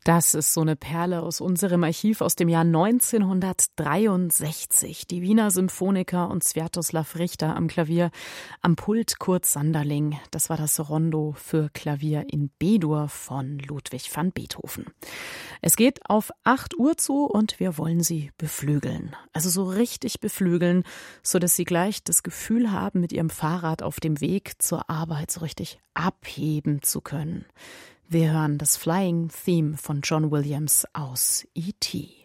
Das ist so eine Perle aus unserem Archiv aus dem Jahr 1963. Die Wiener Symphoniker und Swiatoslav Richter am Klavier, am Pult Kurt Sanderling. Das war das Rondo für Klavier in B-Dur von Ludwig van Beethoven. Es geht auf 8 Uhr zu und wir wollen Sie beflügeln. Also so richtig beflügeln, sodass Sie gleich das Gefühl haben, mit Ihrem Fahrrad auf dem Weg zur Arbeit so richtig abheben zu können. Wir hören das Flying Theme von John Williams aus E.T.